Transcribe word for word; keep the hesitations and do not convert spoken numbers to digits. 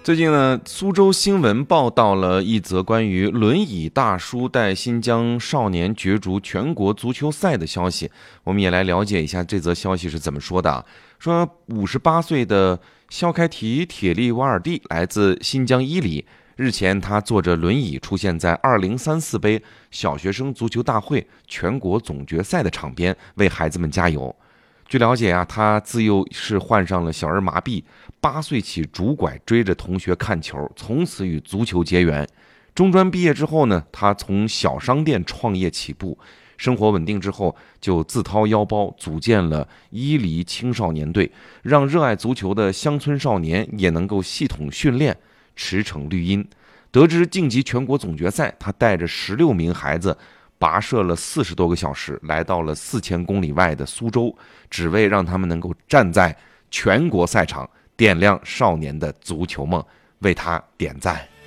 最近呢，苏州新闻报道了一则关于轮椅大叔带新疆少年角逐全国足球赛的消息，我们也来了解一下这则消息是怎么说的啊。说五十八岁的肖开提铁力瓦尔蒂来自新疆伊犁，日前他坐着轮椅出现在二零三四杯小学生足球大会全国总决赛的场边，为孩子们加油。据了解啊，他自幼是患上了小儿麻痹，八岁起拄拐追着同学看球，从此与足球结缘。中专毕业之后呢，他从小商店创业起步，生活稳定之后，就自掏腰包组建了伊犁青少年队，让热爱足球的乡村少年也能够系统训练，驰骋绿茵。得知晋级全国总决赛，他带着十六名孩子跋涉了四十多个小时，来到了四千公里外的苏州，只为让他们能够站在全国赛场，点亮少年的足球梦，为他点赞。